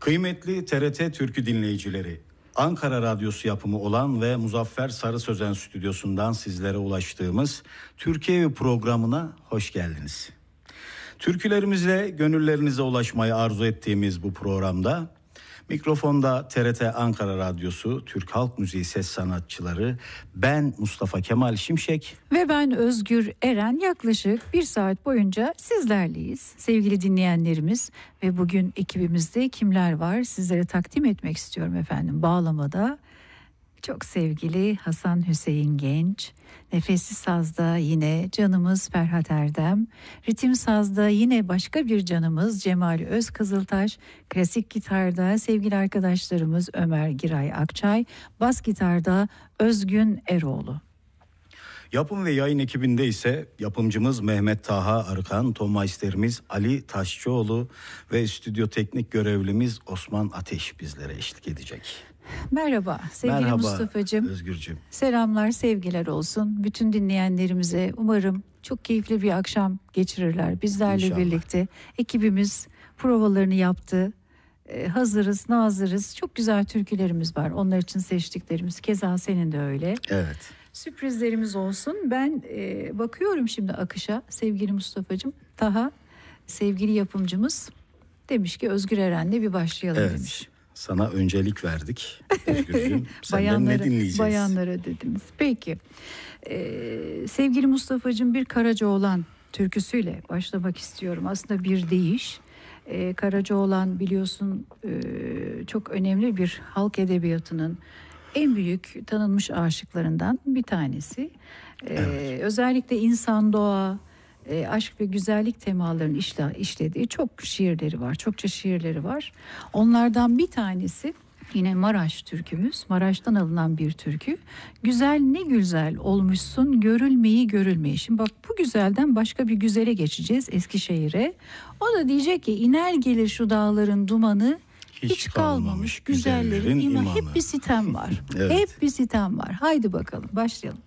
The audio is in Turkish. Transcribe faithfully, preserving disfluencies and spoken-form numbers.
Kıymetli T R T Türkü dinleyicileri, Ankara Radyosu yapımı olan ve Muzaffer Sarı Sözen stüdyosundan sizlere ulaştığımız Türkiye Evi programına hoş geldiniz. Türkülerimizle gönüllerinize ulaşmayı arzu ettiğimiz bu programda mikrofonda T R T Ankara Radyosu Türk Halk Müziği ses sanatçıları, ben Mustafa Kemal Şimşek ve ben Özgür Eren yaklaşık bir saat boyunca sizlerleyiz sevgili dinleyenlerimiz. Ve bugün ekibimizde kimler var sizlere takdim etmek istiyorum efendim. Bağlamada çok sevgili Hasan Hüseyin Genç, Nefesli Saz'da yine canımız Ferhat Erdem, Ritim Saz'da yine başka bir canımız Cemal Özkızıltaş, klasik gitarda sevgili arkadaşlarımız Ömer Giray Akçay, bas gitarda Özgün Eroğlu. Yapım ve yayın ekibinde ise yapımcımız Mehmet Taha Arıkan, tomaysterimiz Ali Taşçıoğlu ve stüdyo teknik görevlimiz Osman Ateş bizlere eşlik edecek. Merhaba sevgili Merhaba, Mustafa'cığım. Özgürcüğüm. Selamlar, sevgiler olsun. Bütün dinleyenlerimize umarım çok keyifli bir akşam geçirirler bizlerle İnşallah. birlikte. Ekibimiz provalarını yaptı. Ee, hazırız, nazırız. Çok güzel türkülerimiz var. Onlar için seçtiklerimiz. Keza senin de öyle. Evet. Sürprizlerimiz olsun. Ben e, bakıyorum şimdi akışa sevgili Mustafa'cığım. Taha sevgili yapımcımız demiş ki Özgür Eren'le bir başlayalım Evet. demiş. Sana öncelik verdik Özgürcüğüm. Senden bayanlara, ne dinleyeceğiz? Bayanlara dediniz. Peki. Ee, sevgili Mustafa'cığım bir Karacaoğlan türküsüyle başlamak istiyorum. Aslında bir deyiş. Ee, Karacaoğlan biliyorsun e, çok önemli bir halk edebiyatının en büyük tanınmış aşıklarından bir tanesi. Ee, evet. Özellikle insan, doğa, e, aşk ve güzellik temalarını işle, işlediği çok şiirleri var. Çokça şiirleri var. Onlardan bir tanesi yine Maraş türkümüz. Maraş'tan alınan bir türkü. Güzel ne güzel olmuşsun görülmeyi görülmeyi. Şimdi bak bu güzelden başka bir güzele geçeceğiz, Eskişehir'e. O da diyecek ki iner gelir şu dağların dumanı. Hiç, Hiç kalmamış, kalmamış güzellerin, güzellerin imanı. Hep bir sitem var. Evet. Hep bir sitem var. Haydi bakalım başlayalım.